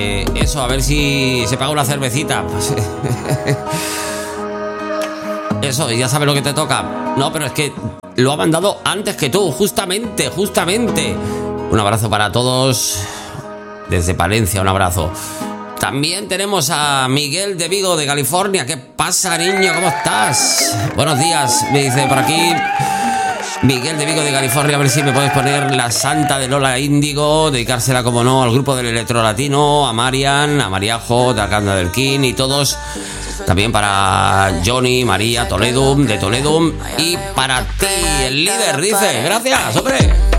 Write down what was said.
Eso, a ver si se paga una cervecita. Pues, eso, ya sabes lo que te toca. No, pero es que lo ha mandado antes que tú, justamente. Un abrazo para todos. Desde Palencia, un abrazo. También tenemos a Miguel de Vigo, de California. ¿Qué pasa, niño? ¿Cómo estás? Buenos días, me dice por aquí Miguel de Vigo, de California. A ver si me puedes poner La Santa de Lola Índigo, dedicársela, como no, al grupo del Electro Latino, a Marian, a Mariajo, de Arcanda del King y todos. También para Johnny, María, Toledo, de Toledo. Y para ti, el líder, dice. Gracias, hombre.